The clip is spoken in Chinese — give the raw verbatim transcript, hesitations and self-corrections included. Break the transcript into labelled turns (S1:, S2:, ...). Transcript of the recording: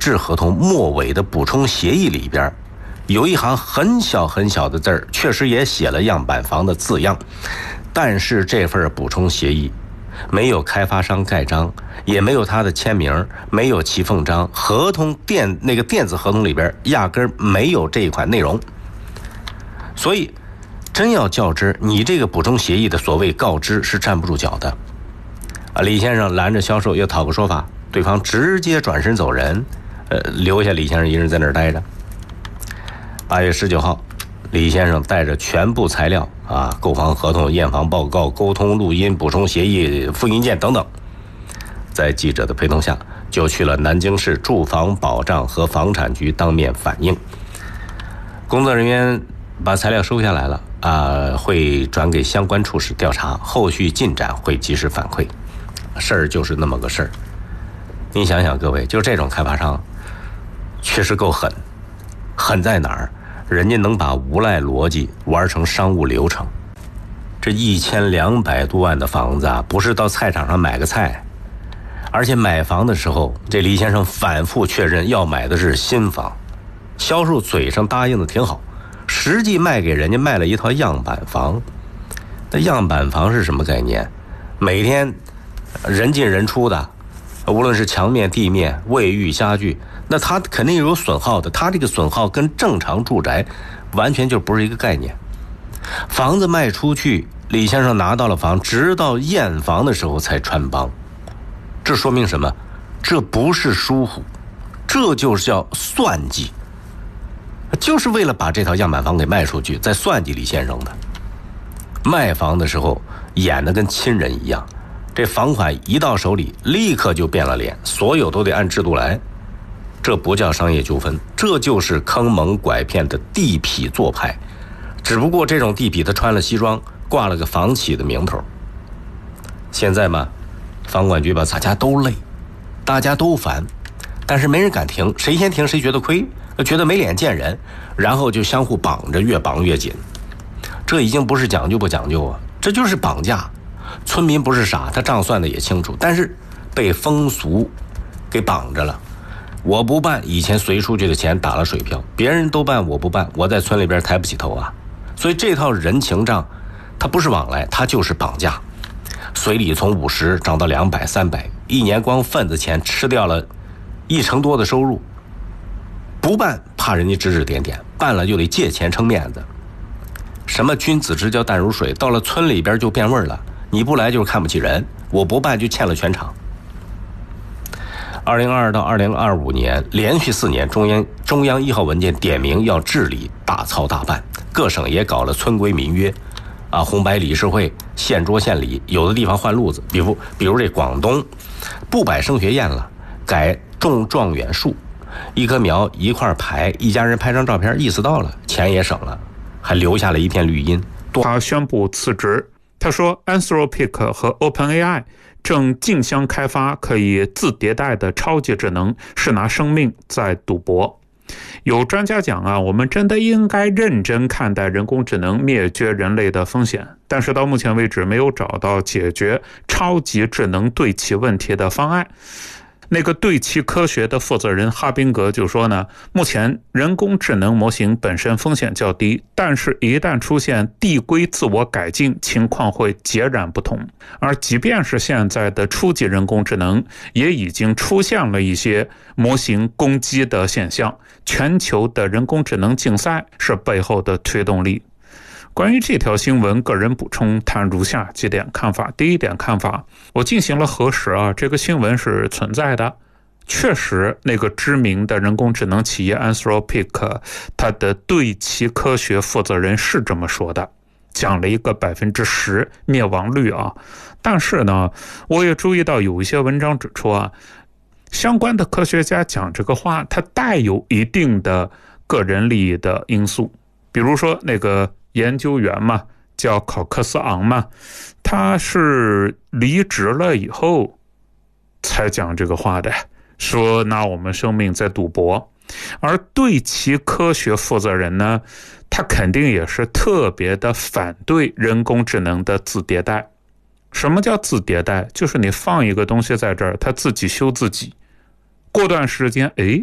S1: 制合同末尾的补充协议里边，有一行很小很小的字儿，确实也写了样板房的字样，但是这份补充协议没有开发商盖章，也没有他的签名，没有骑缝章，合同电那个电子合同里边压根没有这一款内容。所以真要较真，你这个补充协议的所谓告知是站不住脚的啊！李先生拦着销售要讨个说法，对方直接转身走人，呃，留下李先生一人在那儿待着。八月十九号，李先生带着全部材料啊，购房合同、验房报告、沟通录音、补充协议、复印件等等，在记者的陪同下，就去了南京市住房保障和房产局当面反映。工作人员把材料收下来了啊，会转给相关处室调查，后续进展会及时反馈。事儿就是那么个事儿。你想想各位，就这种开发商确实够狠。狠在哪儿？人家能把无赖逻辑玩成商务流程。这一千两百多万的房子啊，不是到菜场上买个菜，而且买房的时候，这李先生反复确认要买的是新房，销售嘴上答应的挺好，实际卖给人家卖了一套样板房。那样板房是什么概念？每天人进人出的，无论是墙面、地面、卫浴、家具，那它肯定有损耗的，它这个损耗跟正常住宅完全就不是一个概念。房子卖出去，李先生拿到了房，直到验房的时候才穿帮。这说明什么？这不是疏忽，这就是叫算计，就是为了把这套样板房给卖出去，在算计李先生的。卖房的时候演得跟亲人一样，这房款一到手里立刻就变了脸，所有都得按制度来。这不叫商业纠纷，这就是坑蒙拐骗的地痞做派。只不过这种地痞他穿了西装，挂了个房企的名头。现在嘛，房管局吧，大家都累，大家都烦，但是没人敢停，谁先停谁觉得亏，觉得没脸见人，然后就相互绑着，越绑越紧。这已经不是讲究不讲究啊，这就是绑架。村民不是傻，他账算的也清楚，但是被风俗给绑着了。我不办，以前随出去的钱打了水漂，别人都办我不办，我在村里边抬不起头啊。所以这套人情账它不是往来，它就是绑架。随礼从五十涨到两百、三百，一年光份子钱吃掉了一成多的收入。不办怕人家指指点点，办了就得借钱撑面子。什么君子之交淡如水，到了村里边就变味了。你不来就是看不起人，我不办就欠了全场。二零二二到二零二五年连续四年，中央中央一号文件点名要治理大操大办，各省也搞了村规民约，啊，红白理事会县桌县里，有的地方换路子，比如比如这广东不摆升学宴了，改种状元树，一棵苗一块牌，一家人拍张照片，意思到了，钱也省了，还留下了一片绿荫。
S2: 他宣布辞职。他说 Anthropic 和 OpenAI 正竞相开发可以自迭代的超级智能，是拿生命在赌博。有专家讲啊，我们真的应该认真看待人工智能灭绝人类的风险，但是到目前为止没有找到解决超级智能对齐问题的方案。那个对齐科学的负责人哈宾格就说呢，目前人工智能模型本身风险较低，但是一旦出现递归自我改进，情况会截然不同。而即便是现在的初级人工智能，也已经出现了一些模型攻击的现象，全球的人工智能竞赛是背后的推动力。关于这条新闻，个人补充谈如下几点看法。第一点看法，我进行了核实啊，这个新闻是存在的。确实，那个知名的人工智能企业 Anthropic， 它的对齐科学负责人是这么说的，讲了一个百分之十灭亡率啊。但是呢，我也注意到有一些文章指出啊，相关的科学家讲这个话，它带有一定的个人利益的因素。比如说那个研究员嘛，叫考克斯昂嘛，他是离职了以后才讲这个话的，说拿我们生命在赌博。而对齐科学负责人呢，他肯定也是特别的反对人工智能的自迭代。什么叫自迭代？就是你放一个东西在这儿，它自己修自己，过段时间，诶